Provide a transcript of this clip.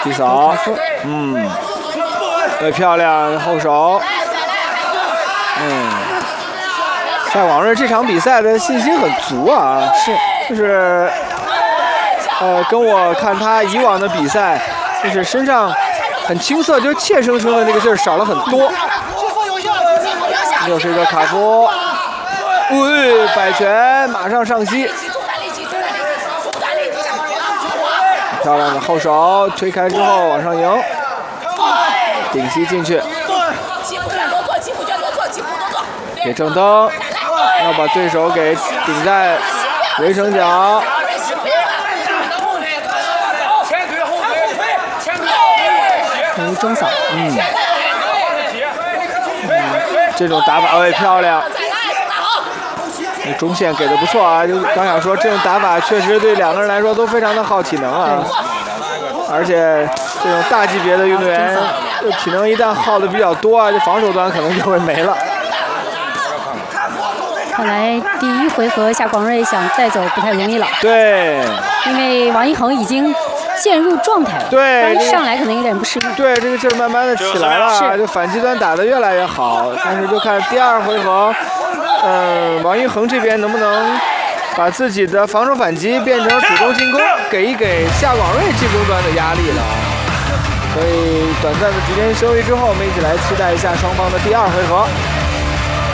低扫，对，漂亮，后手。夏广瑞这场比赛的信心很足啊，就是跟我看他以往的比赛，就是身上很青涩，就怯生生的那个劲儿少了很多。又是一个卡夫，摆拳马上上膝，漂亮的后手推开之后往上迎，顶膝进去，给正蹬，要把对手给顶在围绳脚。 中扫， 这种打法漂亮，那中线给的不错啊！就刚想说，这种打法确实对两个人来说都非常的耗体能啊，而且这种大级别的运动员，体能一旦耗的比较多啊，这防守端可能就会没了。 看来第一回合夏广瑞想带走不太容易了。 对， 因为王一恒已经陷入状态了， 对， 刚上来可能有点不适应。 对，这个劲儿慢慢的起来了，就反击端打得越来越好。但是就看第二回合，王一恒这边能不能把自己的防守反击变成主动进攻，给夏广瑞进攻端的压力了。所以短暂的局间休息之后，我们一起来期待一下双方的第二回合。